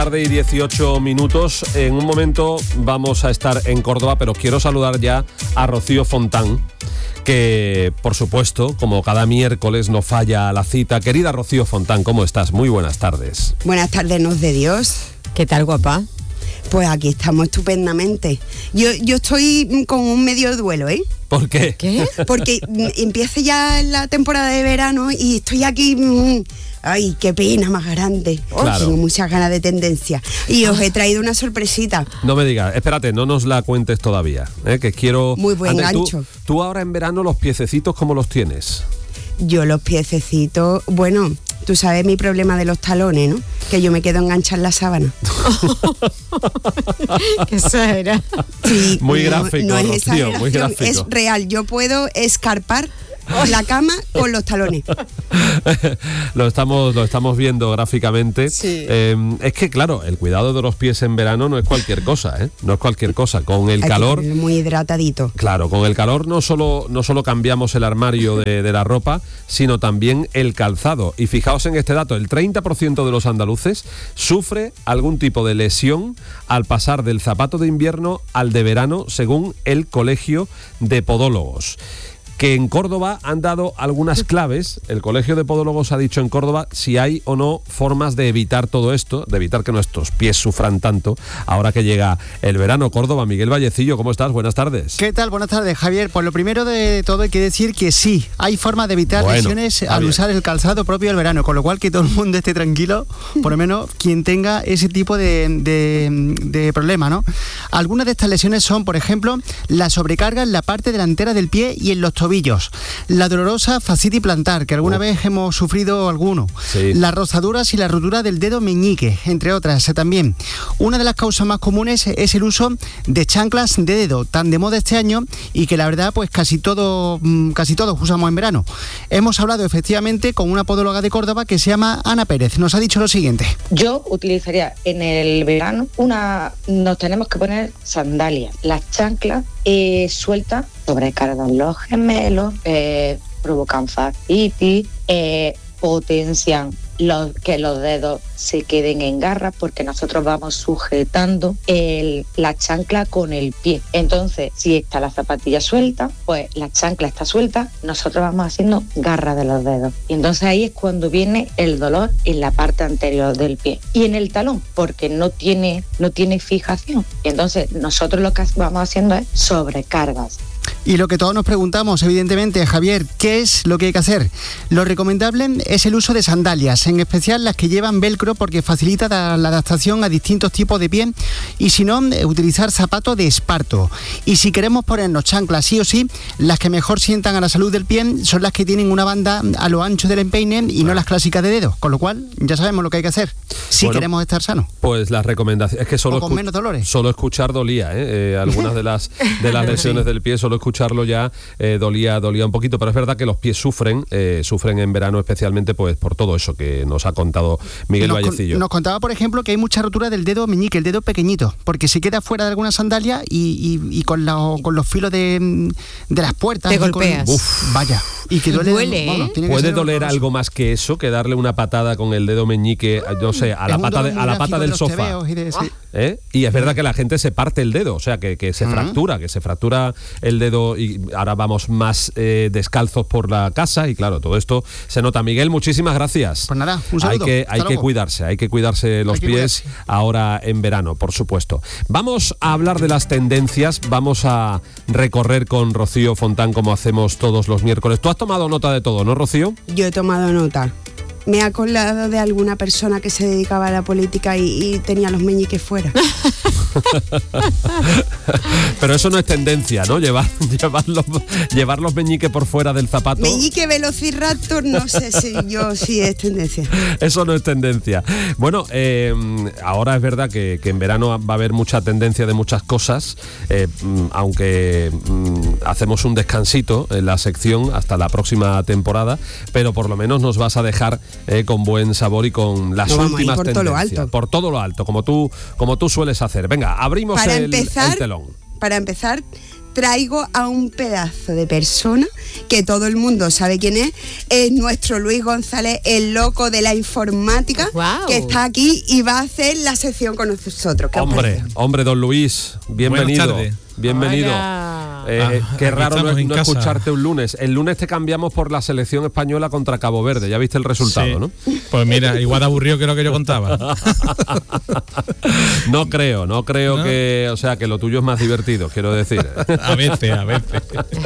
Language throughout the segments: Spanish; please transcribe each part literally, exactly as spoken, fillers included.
tarde y dieciocho minutos. En un momento vamos a estar en Córdoba, pero quiero saludar ya a Rocío Fontán, que por supuesto, como cada miércoles, no falla a la cita. Querida Rocío Fontán, ¿cómo estás? Muy buenas tardes. Buenas tardes, nos de Dios. ¿Qué tal, guapa? Pues aquí estamos estupendamente. Yo, yo estoy con un medio duelo, ¿eh? ¿Por qué? ¿Qué? Porque empieza ya la temporada de verano y estoy aquí... Mmm, ay, qué pena más grande. Oh, claro. Tengo muchas ganas de tendencia. Y os he traído una sorpresita. No me digas, espérate, no nos la cuentes todavía, ¿eh? Que quiero... Muy buen Antes, gancho. Tú, tú ahora en verano los piececitos, ¿cómo los tienes? Yo los piececitos... Bueno, tú sabes mi problema de los talones, ¿no? Que yo me quedo enganchada en la sábana. ¿Qué exagera? Sí, Muy no, gráfico, no es Rocío, exageración, muy gráfico. es real. Yo puedo escarpar la cama con los talones. lo estamos lo estamos viendo gráficamente. Sí. Eh, es que claro, el cuidado de los pies en verano no es cualquier cosa, ¿eh? No es cualquier cosa. Con el Hay calor... que tenerlo muy hidratadito. Claro, con el calor no solo, no solo cambiamos el armario de, de la ropa, sino también el calzado. Y fijaos en este dato, el treinta por ciento de los andaluces sufre algún tipo de lesión al pasar del zapato de invierno al de verano, según el Colegio de Podólogos. Que en Córdoba han dado algunas claves. El Colegio de Podólogos ha dicho en Córdoba si hay o no formas de evitar todo esto, de evitar que nuestros pies sufran tanto ahora que llega el verano. Córdoba, Miguel Vallecillo, ¿cómo estás? Buenas tardes. ¿Qué tal? Buenas tardes, Javier. Pues lo primero de todo hay que decir que sí, hay formas de evitar Bueno, lesiones al bien. usar el calzado propio del verano, con lo cual que todo el mundo esté tranquilo, por lo menos quien tenga ese tipo de, de, de problema, ¿no? Algunas de estas lesiones son, por ejemplo, la sobrecarga en la parte delantera del pie y en los tobillos. La dolorosa fascitis plantar, que alguna Oh. vez hemos sufrido alguno. Sí. Las rozaduras y la rotura del dedo meñique, entre otras también. Una de las causas más comunes es el uso de chanclas de dedo, tan de moda este año y que la verdad pues casi todo, casi todos usamos en verano. Hemos hablado efectivamente con una podóloga de Córdoba que se llama Ana Pérez. Nos ha dicho lo siguiente. Yo utilizaría en el verano una, nos tenemos que poner sandalias, las chanclas eh, sueltas, sobrecargan los gemelos, eh, provocan fascitis, eh, potencian los, que los dedos se queden en garras porque nosotros vamos sujetando el, la chancla con el pie. Entonces, si está la zapatilla suelta, pues la chancla está suelta, nosotros vamos haciendo garras de los dedos. Y entonces ahí es cuando viene el dolor en la parte anterior del pie. Y en el talón, porque no tiene, no tiene fijación. Y entonces nosotros lo que vamos haciendo es sobrecargas. Y lo que todos nos preguntamos, evidentemente, Javier, ¿qué es lo que hay que hacer? Lo recomendable es el uso de sandalias, en especial las que llevan velcro porque facilita la adaptación a distintos tipos de pie, y si no, utilizar zapatos de esparto. Y si queremos ponernos chanclas sí o sí, las que mejor sientan a la salud del pie son las que tienen una banda a lo ancho del empeine y no las clásicas de dedos, con lo cual ya sabemos lo que hay que hacer si Bueno, queremos estar sanos. Pues las recomendaciones, es que solo, O con escu- menos dolores. solo escuchar dolía, ¿eh? Eh, algunas de las de las lesiones del pie, solo escucharlo ya eh, dolía dolía un poquito, pero es verdad que los pies sufren, eh, sufren en verano especialmente pues por todo eso que nos ha contado Miguel nos, Vallecillo. Con, nos contaba, por ejemplo, que hay mucha rotura del dedo meñique, el dedo pequeñito, porque se queda fuera de alguna sandalia y, y, y con, la, con los filos de, de las puertas. Te y con- golpeas. Uf, vaya. Y que duele. Duele, ¿eh? tiene que ¿Puede ser doler horroroso. algo más que eso, que darle una patada con el dedo meñique, no sé, a Es la un pata, dolor de, muy a la gráfico pata de del los sofá? tebeos y de- sí. ¿Eh? Y es verdad que la gente se parte el dedo, o sea, que, que se Ujú. fractura, que se fractura el dedo y ahora vamos más eh, descalzos por la casa y claro, todo esto se nota. Miguel, muchísimas gracias. Pues nada, un Hay saludo. que, Hasta hay que luego. cuidarse, hay que cuidarse los Hay que pies cuidarse. ahora en verano, por supuesto. Vamos a hablar de las tendencias, vamos a recorrer con Rocío Fontán como hacemos todos los miércoles. Tú has tomado nota de todo, ¿no, Rocío? Yo he tomado nota. Me he acordado de alguna persona que se dedicaba a la política y, y tenía los meñiques fuera. Pero eso no es tendencia, ¿no? Llevar, llevar, los, llevar los meñiques por fuera del zapato. Meñique Velociraptor, no sé si yo sí es tendencia. Eso no es tendencia. Bueno, eh, ahora es verdad que, que en verano va a haber mucha tendencia de muchas cosas, eh, aunque mm, hacemos un descansito en la sección hasta la próxima temporada, pero por lo menos nos vas a dejar eh, con buen sabor y con las No, vamos a ir últimas por todo lo tendencias. alto. Por todo lo alto, como tú, como tú sueles hacer. Venga, abrimos Para el, empezar, el telón. Para empezar, traigo a un pedazo de persona que todo el mundo sabe quién es. Es nuestro Luis González, el loco de la informática, Guau. que está aquí y va a hacer la sección con nosotros. ¿Qué os Hombre, parece? hombre, don Luis, bienvenido. Buenas tardes. Bienvenido. Hola. Eh, Ah, qué aquí raro no, estamos en no casa. escucharte un lunes. El lunes te cambiamos por la selección española contra Cabo Verde. Ya viste el resultado, Sí. ¿no? Pues mira, igual de aburrido que lo que yo contaba. No creo, no creo ¿No? que, o sea, que lo tuyo es más divertido, quiero decir. A veces, a veces.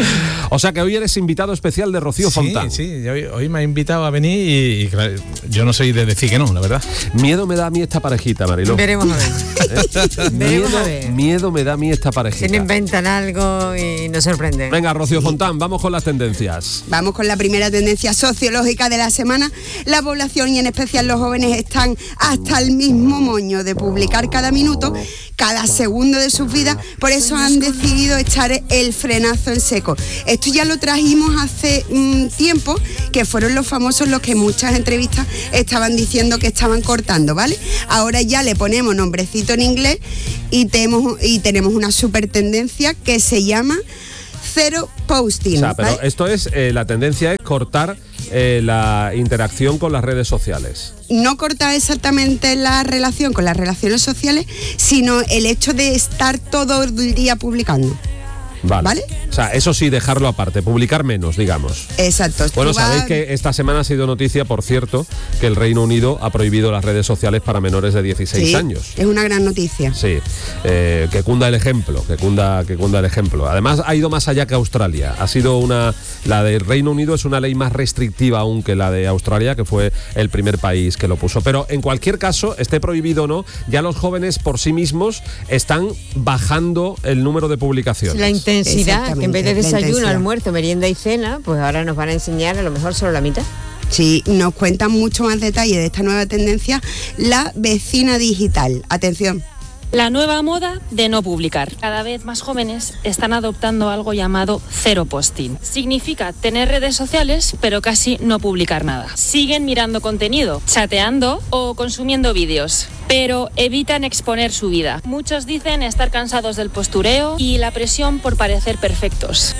O sea que hoy eres invitado especial de Rocío Sí, Fontán. sí, hoy, hoy me ha invitado a venir y, y claro, yo no soy de decir que no, la verdad. Miedo me da a mí esta parejita, Mariló. Veremos a ver. Veremos Miedo, a ver. miedo me da a mí esta Si parejita. no inventan algo y nos sorprenden. Venga, Rocío Fontán, vamos con las tendencias. Vamos con la primera tendencia sociológica de la semana. La población y en especial los jóvenes están hasta el mismo moño de publicar cada minuto, cada segundo de sus vidas. Por eso han decidido echar el frenazo en seco. Esto ya lo trajimos hace un tiempo, que fueron los famosos los que en muchas entrevistas estaban diciendo que estaban cortando, ¿vale? Ahora ya le ponemos nombrecito en inglés y tenemos, y tenemos una super tendencia que se llama cero posting. O sea, pero ¿vale? esto es, eh, la tendencia es cortar eh, la interacción con las redes sociales. No cortar exactamente la relación con las relaciones sociales, sino el hecho de estar todo el día publicando. Vale. ¿Vale? O sea, eso sí, dejarlo aparte, publicar menos, digamos. Exacto. Bueno, Tú vas- sabéis que esta semana ha sido noticia, por cierto, que el Reino Unido ha prohibido las redes sociales para menores de dieciséis Sí, años. es una gran noticia. Sí, eh, que cunda el ejemplo, que cunda, que cunda el ejemplo. Además, ha ido más allá que Australia. Ha sido una, la del Reino Unido es una ley más restrictiva aún que la de Australia, que fue el primer país que lo puso. Pero en cualquier caso, esté prohibido o no, ya los jóvenes por sí mismos están bajando el número de publicaciones. La intensidad, que en vez de Exactamente, la desayuno, intensidad. almuerzo, merienda y cena, pues ahora nos van a enseñar a lo mejor solo la mitad. Sí, nos cuentan mucho más detalle de esta nueva tendencia, la vecina digital. Atención. La nueva moda de no publicar. Cada vez más jóvenes están adoptando algo llamado cero posting. Significa tener redes sociales, pero casi no publicar nada. Siguen mirando contenido, chateando o consumiendo vídeos, pero evitan exponer su vida. Muchos dicen estar cansados del postureo y la presión por parecer perfectos.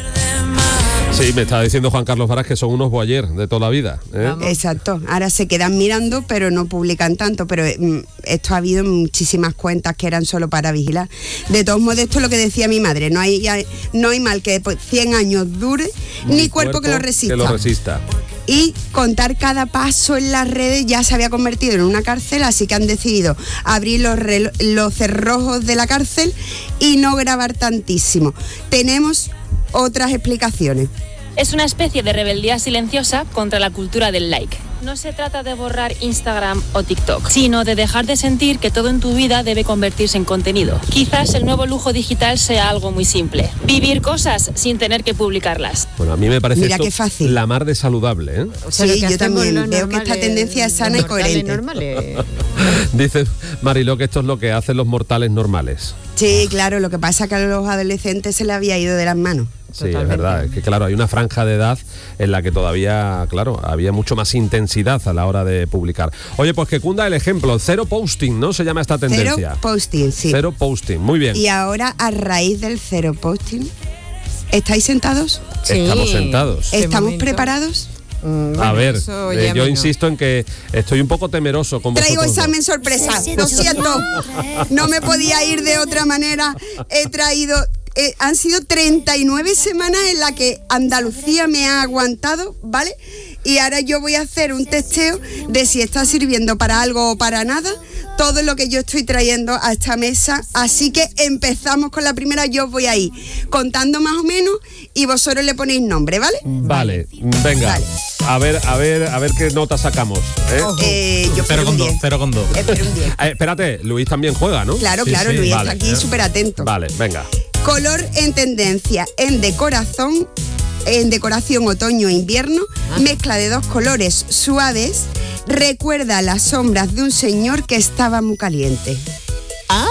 Sí, me estaba diciendo Juan Carlos Varas que son unos boyer de toda la vida. ¿eh? Vamos. Exacto. Ahora se quedan mirando, pero no publican tanto. Pero mm, esto ha habido muchísimas cuentas que eran solo para vigilar. De todos modos, esto es lo que decía mi madre. No hay, hay- no hay mal que pues, cien años dure, ni, cuerpo, que lo resista. Que lo resista. Y contar cada paso en las redes ya se había convertido en una cárcel, así que han decidido abrir los, relo- los cerrojos de la cárcel y no grabar tantísimo. Tenemos otras explicaciones. Es una especie de rebeldía silenciosa contra la cultura del like. No se trata de borrar Instagram o TikTok, sino de dejar de sentir que todo en tu vida debe convertirse en contenido. Quizás el nuevo lujo digital sea algo muy simple. Vivir cosas sin tener que publicarlas. Bueno, a mí me parece Mira esto qué fácil. la mar de saludable, ¿eh? O sea, Sí, lo que yo hacemos también los veo que esta normales, tendencia es sana los y mortales coherente. normales. Dice Mariló que esto es lo que hacen los mortales normales. Sí, claro, lo que pasa es que a los adolescentes se les había ido de las manos. Sí, es Totalmente. verdad. Es que claro, hay una franja de edad en la que todavía, claro, había mucho más intensidad a la hora de publicar. Oye, pues que cunda el ejemplo. Cero posting, ¿no? Se llama esta tendencia. Cero posting, sí. Cero posting. Muy bien. Y ahora, a raíz del cero posting, ¿estáis sentados? Sí. Estamos sentados. De ¿Estamos momento. preparados? Mm, A bueno, ver, eso eh, ya yo me- insisto en que estoy un poco temeroso con Traigo vosotros dos. examen sorpresa, lo siento. No me podía ir de otra manera. He traído... eh, han sido treinta y nueve semanas en las que Andalucía me ha aguantado, ¿vale? Y ahora yo voy a hacer un testeo de si está sirviendo para algo o para nada todo lo que yo estoy trayendo a esta mesa. Así que empezamos con la primera. Yo voy ahí contando más o menos y vosotros le ponéis nombre, ¿vale? Vale, venga. Vale. A ver, a ver, a ver qué nota sacamos. ¿eh? Eh, yo Cero espero con un dos, diez. cero con dos. Espero un diez. Eh, espérate, Luis también juega, ¿no? Claro, Sí, claro, sí, Luis vale, está aquí eh. súper atento. Vale, venga. Color en tendencia, en decoración, en decoración otoño-invierno, mezcla de dos colores suaves, recuerda las sombras de un señor que estaba muy caliente. Ah,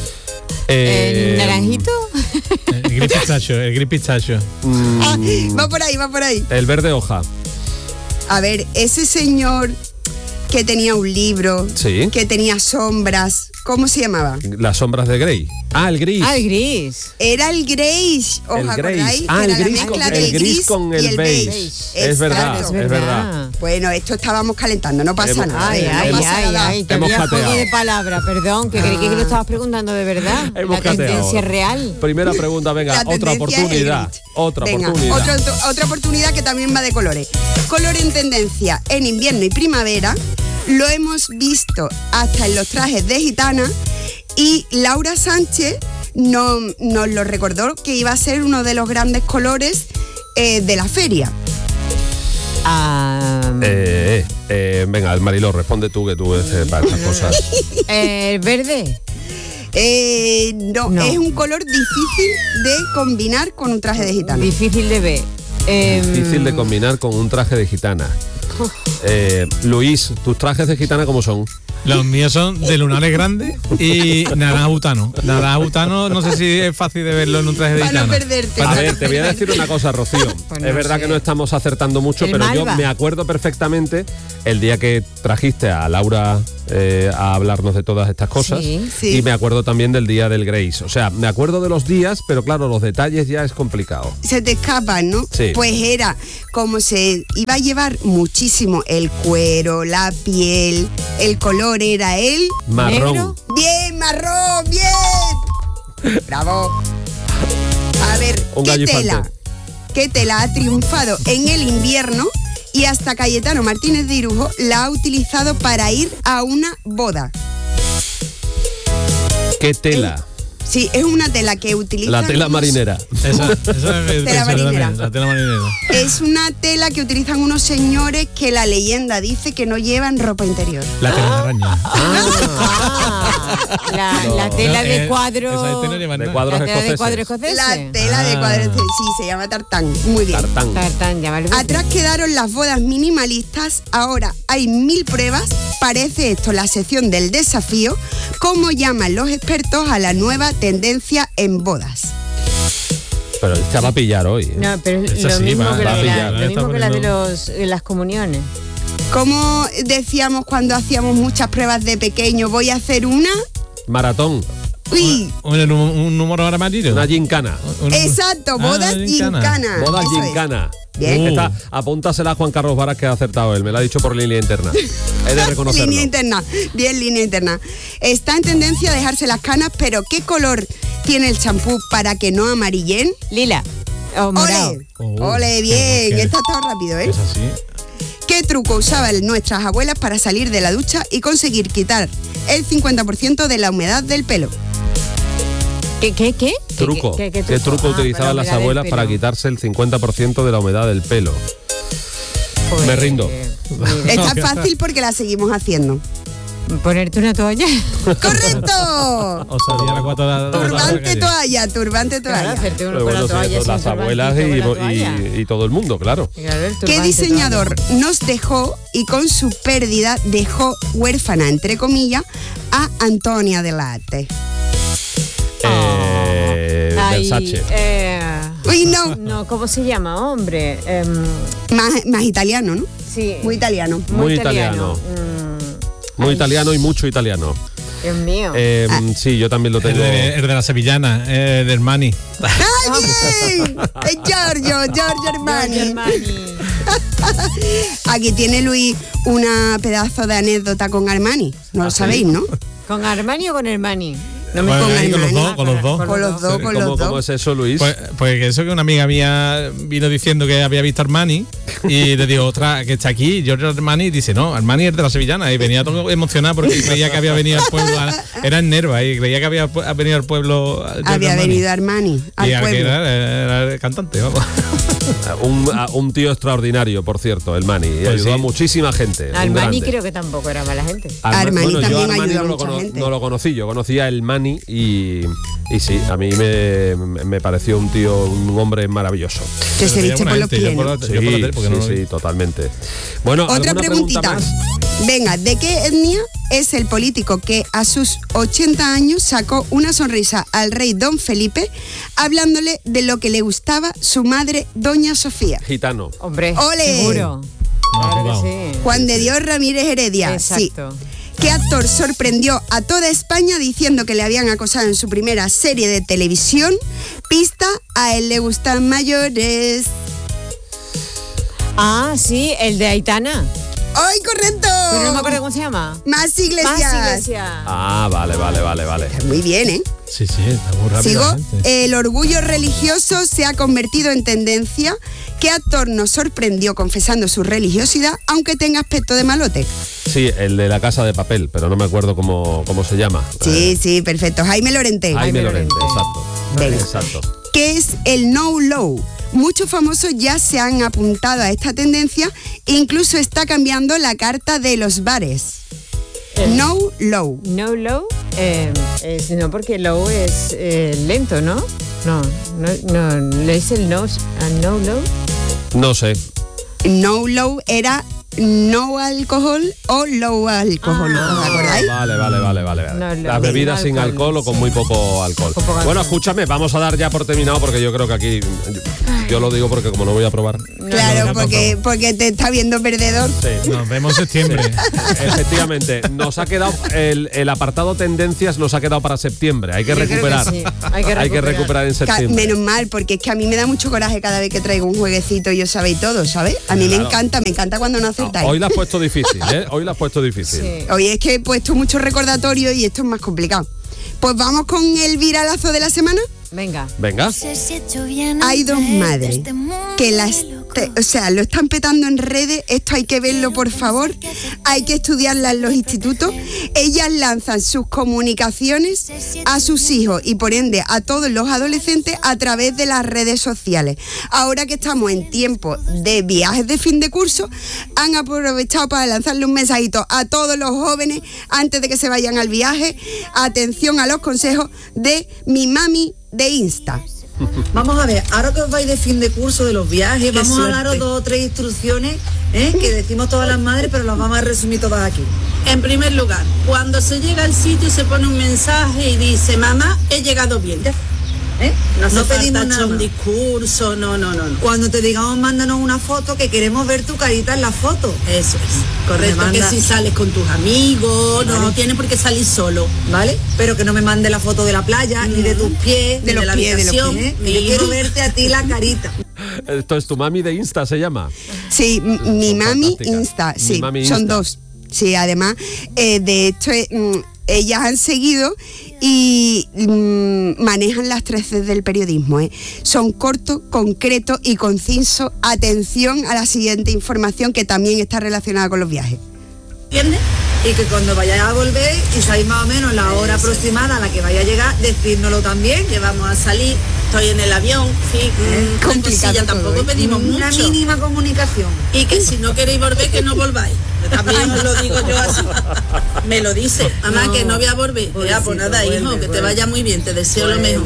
Eh, el naranjito. El gris pistacho, el gris pistacho. mm, Ah, va por ahí, va por ahí. el verde hoja. A ver, ese señor que tenía un libro, Sí. que tenía sombras, ¿Cómo se llamaba? Las sombras de Grey. Ah, el gris. Ah, el gris. Era el Grace, ¿os El acordáis? Grace. Que Ah, era el la gris mezcla con- del el gris con y el beige. beige. Es verdad, Exacto. es verdad. Bueno, esto estábamos calentando, no pasa Hemos- nada. Ay, no ay, pasa ay, nada. ay, te Hemos había juego cateado. de palabras, perdón, que creí que lo estabas preguntando de verdad. Hemos La cateado. tendencia real. Primera pregunta, venga, La otra tendencia es el oportunidad. Grinch. Otra Venga, oportunidad. otra, otra oportunidad que también va de colores. Color en tendencia en invierno y primavera. Lo hemos visto hasta en los trajes de gitana. Y Laura Sánchez no, nos lo recordó que iba a ser uno de los grandes colores eh, de la feria. Ah, Eh, eh, eh, venga, Mariló, responde tú que tú eh, para estas cosas. eh, el verde. Eh, no, No. es un color difícil de combinar con un traje de gitana. Difícil de ver. Em, Difícil de combinar con un traje de gitana. Eh, Luis, ¿tus trajes de gitana cómo son? Los míos son de lunares grandes y naranja butano. Naranja butano, no sé si es fácil de verlo en un traje de Para no gitana. perderte. A ver, te voy a decir una cosa, Rocío. Pues es no verdad sé. que no estamos acertando mucho, El pero yo Malva. me acuerdo perfectamente el día que trajiste a Laura eh, a hablarnos de todas estas cosas. Sí, sí. Y me acuerdo también del día del Grace. O sea, me acuerdo de los días, pero claro, los detalles ya es complicado. Se te escapan, ¿no? Sí. Pues era como se iba a llevar muchísimo el cuero, la piel, el color era el... Marrón. ¿Negro? ¡Bien, marrón! ¡Bien! ¡Bravo! A ver, Un ¿qué gallo tela? infante. ¿Qué tela ha triunfado en el invierno? Y hasta Cayetano Martínez de Irujo la ha utilizado para ir a una boda. ¿Qué tela? Sí, es una tela que utiliza... La tela marinera. Esa, esa es Tela marinera. la tela marinera. Es una tela que utilizan unos señores que la leyenda dice que no llevan ropa interior. La tela de araña. Ah, la, No. la tela No, de eh, cuadro. esa este no lleva De nada. cuadros la tela de escoceses. cuadro escocés. La tela de Ah. cuadros, sí, se llama tartán. Muy bien. Tartán. Tartán, llama el verde. Atrás quedaron las bodas minimalistas, ahora hay mil pruebas. Parece esto la sección del desafío. ¿Cómo llaman los expertos a la nueva tendencia en bodas? Pero esta va a pillar hoy. ¿eh? No, pero es Esa lo sí, mismo va- que, va la a de la, pillar, lo ¿eh? mismo Está que la de, poniendo- los, de las comuniones. ¿Cómo decíamos cuando hacíamos muchas pruebas de pequeño? Voy a hacer una... Maratón. Uy, Un, un, un número amarillo. Una gincana. Un- exacto, Ah, bodas gincana. gincana. Bodas Eso es. gincana. Bien. Uh. Esta, apúntasela a Juan Carlos Varas que ha acertado él. Me la ha dicho por línea interna. He de reconocerlo. Línea interna, bien línea interna. Está en tendencia a dejarse las canas, pero ¿qué color tiene el champú para que no amarillen? Lila. O morado. ¡Ole! Oh, ¡Ole, qué- bien! qué- Esta ha estado rápido, ¿eh? Es así. ¿Qué truco usaban nuestras abuelas para salir de la ducha y conseguir quitar el cincuenta por ciento de la humedad del pelo? ¿Qué, qué, qué? Truco. ¿Qué, ¿Qué, qué truco Ah, utilizaban para las humedad del abuelas pelo. para quitarse el cincuenta por ciento de la humedad del pelo? Pues, Me rindo. mira, Está fácil porque la seguimos haciendo. ponerte una toalla. ¡Correcto! O salía a las cuatro de la- de la Turbante calle. toalla, turbante Claro, toalla. hacerte uno Pero con bueno, la sí, toalla. eso, sin las turbante, abuelas con la y, toalla. y- y todo el mundo, claro. Claro, el ¿Qué turbante, diseñador nos dejó y con su pérdida dejó huérfana, entre comillas, a Antonia Delate? Eh, toalla. Ay, Versace. eh, Uy, no, no, ¿cómo se llama, hombre? Em, más, más italiano, ¿no? sí. Muy italiano. Muy italiano. Mm, Muy ay, italiano y mucho italiano. Dios mío. Eh, Sí, yo también lo El tengo. de, el de la sevillana, eh, del Mani. ¡Ay, bien! Es Giorgio, Giorgio Armani. Giorgio Armani. Aquí tiene Luis una pedazo de anécdota con Armani. No lo sabéis, ¿no? ¿Con Armani o con Armani? No Bueno, con ahí con los Armani. dos, con los dos. Con los dos, con ¿Cómo, los cómo dos. es eso, Luis? Pues, pues que eso que una amiga mía vino diciendo que había visto Armani y le digo, otra, que está aquí, Giorgio Armani, y dice, no, Armani es de la sevillana, y venía todo emocionado porque creía que había venido al pueblo, a- era en Nerva, y creía que había pu- venido al pueblo Giorgio Había Armani. venido Armani al y al que pueblo. era, era el cantante, vamos. un, a- un tío extraordinario, por cierto, el Mani. Y Pues ayudó sí. a muchísima gente. un Armani grande. creo que tampoco era mala gente. Arma- Armani yo también Armani ayudó a no lo, mucha cono- gente. no lo conocí, yo conocía el Mani y, y sí, a mí me, me pareció un tío, un hombre maravilloso. Que se Pero viste buena por los gente, yo pies, por ¿no? la- yo por la tele, porque sí, no lo vi. sí, totalmente. Bueno, Otra ¿alguna pregunta preguntita. más? Venga, ¿de qué etnia es el político que a sus ochenta años sacó una sonrisa al rey Don Felipe hablándole de lo que le gustaba su madre, Doña Sofía? Gitano. Hombre, ¡Ole! seguro. Me ha Claro jugado. que sí. Juan de Dios Ramírez Heredia. Exacto. Sí. ¿Qué actor sorprendió a toda España diciendo que le habían acosado en su primera serie de televisión? Pista, a él le gustan mayores. Ah, sí, el de Aitana. ¡Ay, correcto! Pero no me acuerdo cómo se llama. Más Iglesias. Más Iglesias. Ah, vale, vale, vale, vale. Muy bien, ¿eh? Sí, sí, está muy rápido. Sigo. El orgullo religioso se ha convertido en tendencia. ¿Qué actor nos sorprendió confesando su religiosidad, aunque tenga aspecto de malote? Sí, el de La Casa de Papel, pero no me acuerdo cómo, cómo se llama. Sí, Eh, sí, perfecto. Jaime Lorente. Jaime Lorente, exacto. Venga. Exacto. ¿Qué es el no low? Muchos famosos ya se han apuntado a esta tendencia, incluso está cambiando la carta de los bares. No low. No low, eh, es, no, porque low es eh, lento, ¿no? No, no, no, le dice el no, a no low. No sé. No low era no alcohol o low alcohol. Ah. ¿Os acordáis? Vale, vale, vale, vale. vale. No, no, Las bebidas sin sin alcohol, alcohol o con sí. muy poco alcohol. Con poco alcohol. Bueno, escúchame, vamos a dar ya por terminado porque yo creo que aquí, yo, yo lo digo porque como no voy a probar. Claro, no, porque, porque te está viendo perdedor. Sí. Nos vemos en septiembre. Efectivamente, nos ha quedado el, el apartado tendencias nos ha quedado para septiembre. Hay que Yo creo que recuperar. sí, hay que Hay que recuperar. recuperar en Ca- septiembre. Menos mal, porque es que a mí me da mucho coraje cada vez que traigo un jueguecito y yo sabéis todo, ¿sabes? A mí me Claro. encanta, me encanta cuando no No, acertáis. hoy la has puesto difícil, ¿eh? Hoy la has puesto difícil. Sí. Hoy es que he puesto muchos recordatorios y esto es más complicado. Pues vamos con el viralazo de la semana. Venga. Venga. Hay dos madres que las, te- o sea, lo están petando en redes. Esto hay que verlo, por favor. Hay que estudiarla en los institutos. Ellas lanzan sus comunicaciones a sus hijos y por ende a todos los adolescentes a través de las redes sociales. Ahora que estamos en tiempo de viajes de fin de curso, han aprovechado para lanzarle un mensajito a todos los jóvenes antes de que se vayan al viaje. Atención a los consejos de mi mami de Insta. Vamos a ver, ahora que os vais de fin de curso de los viajes, vamos suerte. a daros dos o tres instrucciones ¿eh? que decimos todas las madres, pero las vamos a resumir todas aquí. En primer lugar, cuando se llega al sitio se pone un mensaje y dice, mamá, he llegado bien. ¿eh? No hace No falta pedimos echar nada un más. discurso, no, no, no, no. Cuando te digamos, mándanos una foto, que queremos ver tu carita en la foto. Eso es. Correcto, Me manda- que si sales con tus amigos, no, Vale. no tienes por qué salir solo. ¿Vale? Pero que no me mande la foto de la playa, ni de tus pies, De ni los la pies, de los habitación, pies. ¿eh? Yo quiero verte a ti la carita. Esto es tu mami de Insta, se llama. Sí, m- mi Son mami fantásticas. Insta, Mi sí, mami son Insta. dos. Sí, además, eh, de hecho, eh, mm, ellas han seguido y mm, manejan las tres Cs del periodismo. ¿eh? Son cortos, concretos y concisos. Atención a la siguiente información que también está relacionada con los viajes. ¿Entiendes? Y que cuando vayáis a volver y sabéis más o menos la hora aproximada a la que vaya a llegar, decírnoslo también. Que vamos a salir, estoy en el avión, sí, mm, una complicado cosilla, todo, tampoco ¿eh? pedimos Una mucho. mínima comunicación. Y que si no queréis volver, que no volváis. También os lo digo yo así. Me lo dice. Mamá, No. que no voy a volver. Ya, pues nada, Vuelve, hijo, que te vuelve. vaya muy bien. Te deseo lo mejor.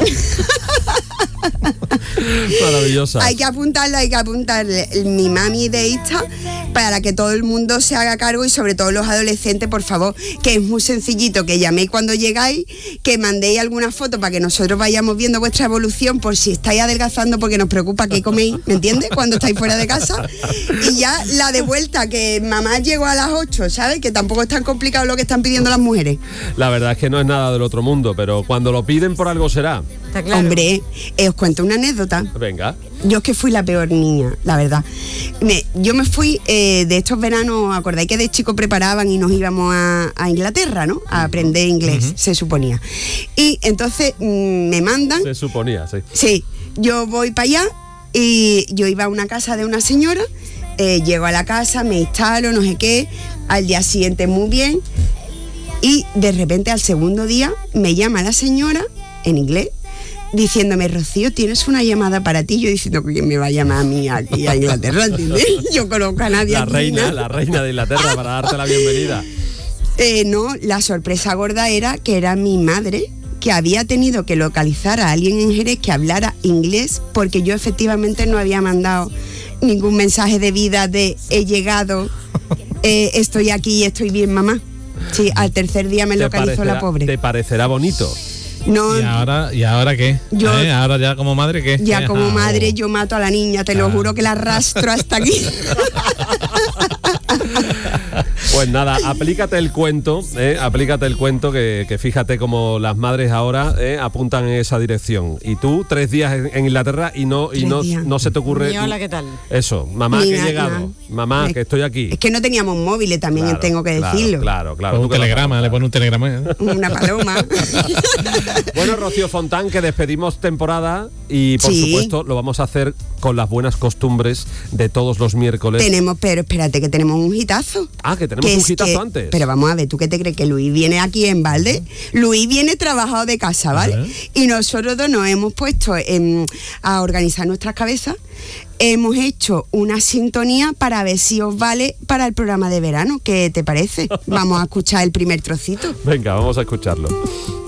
Maravillosa. Hay que apuntarlo, hay que apuntarle mi mami de Insta para que todo el mundo se haga cargo y sobre todo los adolescentes, por favor, que es muy sencillito, que llaméis cuando llegáis, que mandéis alguna foto para que nosotros vayamos viendo vuestra evolución por si estáis adelgazando, porque nos preocupa qué coméis, ¿me entiendes? Cuando estáis fuera de casa. Y ya la de vuelta, que mamá llegó a las ocho, ¿sabes? Que tampoco es tan complicado lo que están pidiendo las mujeres. La verdad es que no es nada del otro mundo, pero cuando lo piden por algo será. Está claro. Hombre, eh, os cuento una anécdota. Venga. Yo es que fui la peor niña, la verdad. Me- yo me fui eh, de estos veranos, acordáis que de chico preparaban y nos íbamos a, a Inglaterra, ¿no? A aprender inglés, se suponía. Y entonces mm, me mandan, Se suponía, sí. sí, yo voy para allá y yo iba a una casa de una señora, eh, llego a la casa, me instalo, no sé qué, al día siguiente muy bien y de repente al segundo día me llama la señora en inglés diciéndome, Rocío, tienes una llamada para ti. Yo diciendo, ¿quién me va a llamar a mí aquí a Inglaterra? ¿Entiendes? Yo conozco a nadie La aquí, reina, ¿no? la reina de Inglaterra para darte la bienvenida. Eh, no, la sorpresa gorda era que era mi madre, que había tenido que localizar a alguien en Jerez que hablara inglés, porque yo efectivamente no había mandado ningún mensaje de vida de he llegado, eh, estoy aquí y estoy bien, mamá. Sí, al tercer día me Te localizó la parecerá- pobre. Te parecerá bonito. No, ¿Y ahora, ¿y ahora qué? Yo- ¿Eh? ¿Ahora ya como madre qué? ya como Ah, madre oh. yo mato a la niña, te lo Ah. juro que la arrastro hasta aquí. Pues nada, aplícate el cuento, ¿eh? aplícate el cuento que, que fíjate cómo las madres ahora ¿eh? apuntan en esa dirección. Y tú, tres días en, en Inglaterra y no y no, no se te ocurre... Y hola, ¿qué tal? Eso, mamá, Mira, que he llegado. no. Mamá, Es- que estoy aquí. Es que no teníamos móviles, también Claro, tengo que claro, decirlo. Claro, claro. Pon Tú un que lo telegrama, sabes. le pone un telegrama. ¿eh? Una paloma. Bueno, Rocío Fontán, que despedimos temporada y por Sí. supuesto lo vamos a hacer con las buenas costumbres de todos los miércoles. Tenemos, pero espérate que tenemos un hitazo. Ah, que tenemos Que un es hitazo que- antes. Pero vamos a ver, ¿tú qué te crees? Que Luis viene aquí en balde. Luis viene trabajado de casa, ¿vale? Ajá. Y nosotros dos nos hemos puesto en- a organizar nuestras cabezas. Hemos hecho una sintonía para ver si os vale para el programa de verano. ¿Qué te parece? Vamos a escuchar el primer trocito. Venga, vamos a escucharlo.